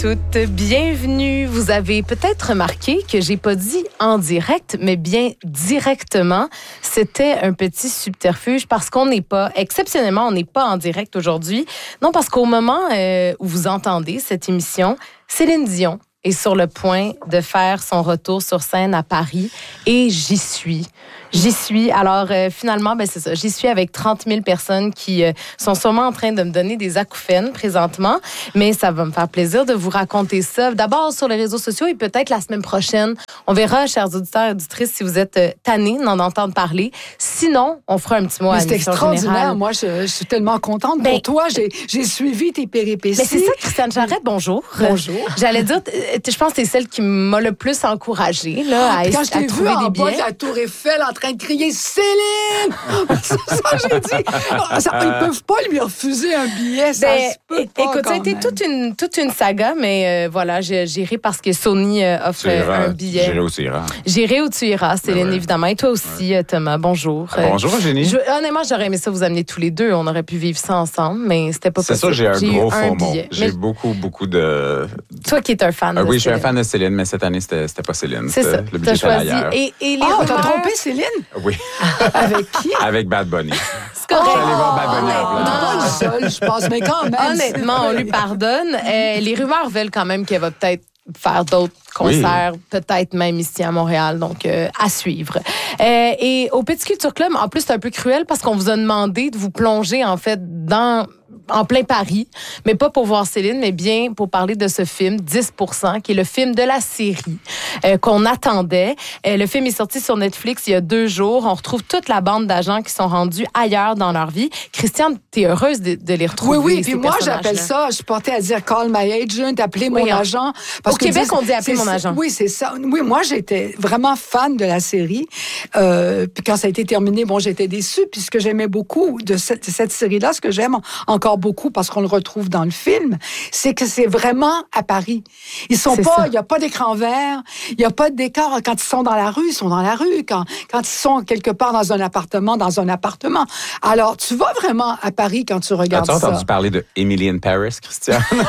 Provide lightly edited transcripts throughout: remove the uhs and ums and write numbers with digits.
toutes, bienvenue. Vous avez peut-être remarqué que j'ai pas dit en direct, mais bien directement. C'était un petit subterfuge parce qu'on n'est pas, exceptionnellement, on n'est pas en direct aujourd'hui. Non, parce qu'au moment où vous entendez cette émission, Céline Dion est sur le point de faire son retour sur scène à Paris et j'y suis. Alors, finalement, c'est ça. J'y suis avec 30 000 personnes qui sont sûrement en train de me donner des acouphènes présentement. Mais ça va me faire plaisir de vous raconter ça. D'abord sur les réseaux sociaux et peut-être la semaine prochaine. On verra, chers auditeurs et auditrices, si vous êtes tannés d'en entendre parler. Sinon, on fera un petit mot à l'émission C'est extraordinaire. générale. Moi, je suis tellement contente pour toi. J'ai suivi tes péripéties. Mais c'est ça, Christiane Charette, bonjour. Bonjour. J'allais dire, je pense que c'est celle qui m'a le plus encouragée là, à quand je t'ai vu trouver en des bas billets. de la Tour Eiffel en train de crier « Céline! » C'est ça, j'ai dit. Ils peuvent pas lui refuser un billet. Ça se peut pas. Écoute, ça a été même. toute une saga, mais voilà, j'irai parce que Sony offre un billet. J'irai où tu iras. J'irai où tu iras, Céline, ouais. évidemment. Et toi aussi, Thomas, bonjour. Bonjour, Eugénie. Honnêtement, j'aurais aimé ça vous amener tous les deux. On aurait pu vivre ça ensemble, mais c'était pas possible. C'est ça, j'ai un gros faux mot. billet. J'ai Mais beaucoup de... toi qui es un fan de oui, je suis un Céline. fan de Céline, mais cette année, c'était pas Céline. C'est ça, Le t'as budget était choisi. ailleurs. Et les T'as rumeurs... trompé Céline? Oui, Avec qui? avec Bad Bunny. C'est correct. Je suis allé voir Bad Bunny en Pas plein. le seul, je pense, mais quand même. Honnêtement, on lui pardonne. Les rumeurs veulent quand même qu'elle va peut-être faire d'autres concerts, peut-être même ici à Montréal, donc à suivre. Et au Petit Culture Club, en plus, c'est un peu cruel parce qu'on vous a demandé de vous plonger, en fait, en plein Paris, mais pas pour voir Céline, mais bien pour parler de ce film, 10%, qui est le film de la série qu'on attendait. Le film est sorti sur Netflix il y a 2 jours. On retrouve toute la bande d'agents qui sont rendus ailleurs dans leur vie. Christiane, t'es heureuse de les retrouver, Oui, ces puis moi, personnages-là. j'appelle ça, je portais à dire « call my agent », appeler mon agent. Au Québec, on dit « appeler mon agent ». Oui, c'est ça. Oui, moi, j'étais vraiment fan de la série. Puis quand ça a été terminé, j'étais déçue, puisque j'aimais beaucoup de cette série-là. Ce que j'aime encore beaucoup, parce qu'on le retrouve dans le film, c'est que c'est vraiment à Paris. Il n'y a pas d'écran vert, il n'y a pas de décor. Quand ils sont dans la rue, ils sont dans la rue. Quand ils sont quelque part dans un appartement, Alors, tu vas vraiment à Paris quand tu regardes ça. As-tu entendu parler de Emily in Paris, Christiane? Non,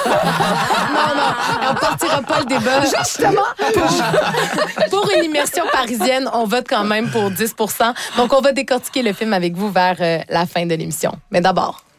on partira pas le débat. Justement. Pour une immersion parisienne, on vote quand même pour 10%. Donc, on va décortiquer le film avec vous vers la fin de l'émission. Mais d'abord...